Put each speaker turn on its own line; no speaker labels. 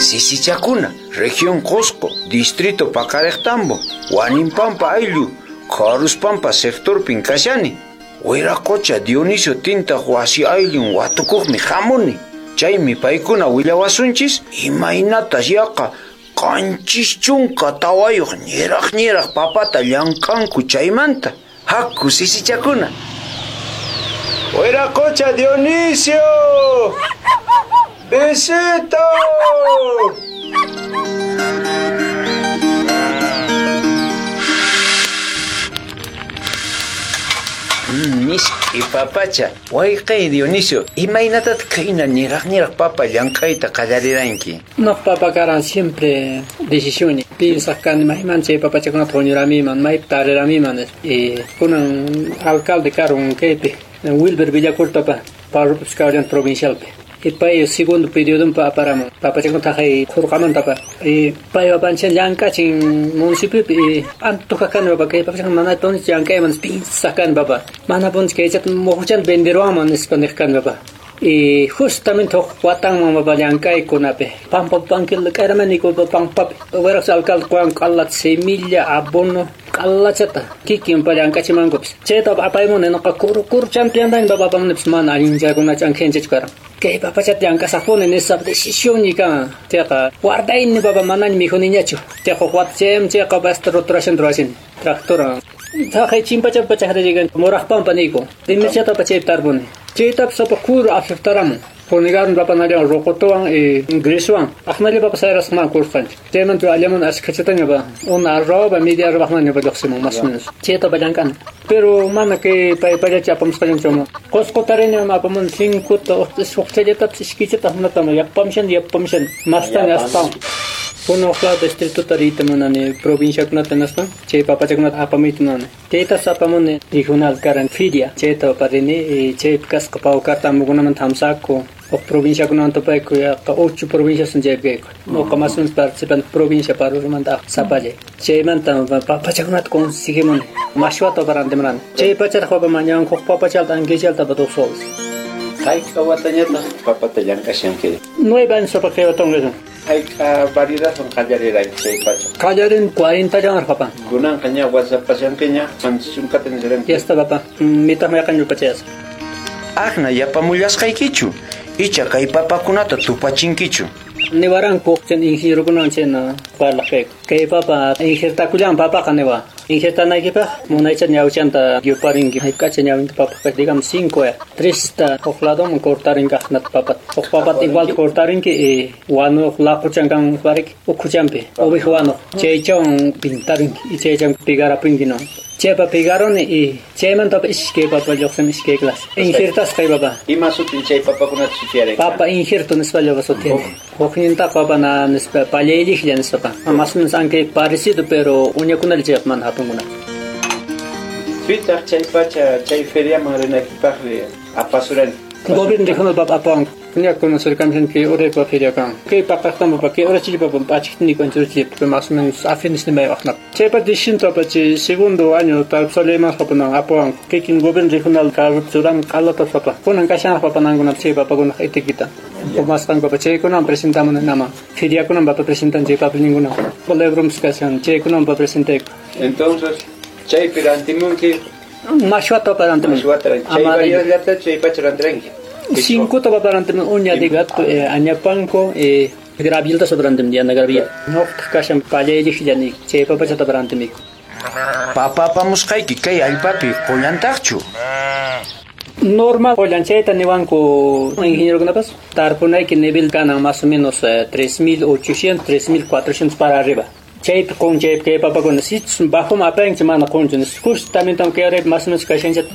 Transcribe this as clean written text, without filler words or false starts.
Sisichakuna, región Cusco, distrito Pacarectambo, Huanimpampa ayllu, Caruspampa sector Pinkashani. Huiracocha Dionisio tinta huasi ayllun watukuqmi hamuni. Chaymi paykuna willawasunchis imaynatas yaqa qanchis chunka tawayuq ñiraq papata llankanku chaymanta. Haku sisichakuna. Huiracocha Dionisio! ¡Besito! Miski papacha, wayqay Dionisio, imaynatat khayna niraq papa llankayta qallariranki.
No papa karan siempre decisión. Piensas que mahman che papacha kuna thoniramiman, may tareramiman kunan alcalde karon kepe. Wilber Villacorta para buscar en provincial. Y para el segundo periodo para papacha kuna thay khurqaman tapa. Y para panchen yanka chin municipio antoka kan baba ke papacha mana ton yanka man sakan baba. Mana pon ke chat mohuchan benderwaman ispanek baba. Y justamente watang mama yanka ikonape. Pampa pankil karamani ko pampa. Veras alcalde kuan kallat semilla abono kallachata kikin payanka chimangopis. Cheta apaimon no kur champion dan baba pamneps man alinja kuna chankhenche kara. Que papa chat yanka sapone nesa decisión ni ka teka guardain ni baba manan mi khoniñacho teko wat chem teka bastro trashin tractora ta khay chimpacha pacha harigan moraqpan paniko dimirchata pacha tarbone cheta sopa kur aftaram ponigaron baba nalia rokotoan ingresuan akhnali baba sayras man kursan teman tu aliamon askachatanya ba una roba media roba khna ba doximo más menos cheta bayankan pero mana que para chapamos con chomo Cusco tarene ma pamon 5 to sokcheta skicheta hunatama yapamshan mastan astan Puno kla distrito tarita manane provincia kunata nasna che papa chaknat apamitnan teta sapamone regional karan fidia cheta parene che kas kapau karta mugunaman thamsako o provincia kunanta paiko ya ka 8 provincias njebe no kamasun participan provincia parurmanda sapale che mantam papa chaknat konsigimon mashwato barandemran che pachar khoba manyan khok papa chaltan gechalta badosol
Hay kawatanyata papa tallankashanke.
No hay ban sopa que otongo.
Hay variedad son kallariray chay pacha.
Kallarin 40 jangar papa.
Gunan kanya WhatsApp pasyankenya manchunkaten siren.
Ya está papa. Mita me kanyo pachas.
Agna yapamullasqaykichu. Icha kay papakunata tupachinkichu.
Ni waran kokchen ingeniero kunan chena para que papa ingerta kulan papa kanewa. Ingerta na kipa munaicha nyauchanta gyoparingi hikacha nyawin papa digamos 5 3 oklado mon cortarin nat papa. Papa igual cortarin que wano la kuchangan parik ukuchampe. Obihuano cheichon pintarin y cheichon pigara pingino. Chepa pegaron y cheman top iske papa joksen iske class. Ingertas kay baba.
Ima sutin chay papa kunat sufiare.
Papa ingerto nesvallo basotiene. Hokninta papa na nespa paleylich ya nespa. Más o menos aunque parecido pero unya kunal chepman hapunguna.
Twitter chay pacha chay feria marena kipakle apasuran.
Gobierno regional papa apang. Kunya conocer kanchen que ore pa feria kan. Que papa tamo pa que ore chili papa pachitni controlci pero más o menos afinis ni mai wakna. Chepa distinto pa che segundo año tal problemas papa na apang. Que kin gobierno regional corrupción kalata papa. Kunan kashan papa nanguna chepa pa kuna etiqueta. Mas kan papa che kunan presentamos nama. Feria kunan papa presentan che papa ninguna. Colebrums kasan che kunan papa presente.
Entonces chay pirantimunki
Mashwata parantemen.
Chay varias lata chay pacharantrenki.
5 to parantemen unya de gato anyapanko grabilta sobrantem dia nagaria. No kashan paleylich yani che papa chata parantemik.
Papa pamusqayki kay allpapi qollantaqchu.
Normal pollancheta niwanko ingeniero kunapas tarpunay que nivel ganan más o menos 3.800 3.400 para arriba. Chayp con chayp que papa con sits bajo mapa en semana con justamente aunque más o menos kashan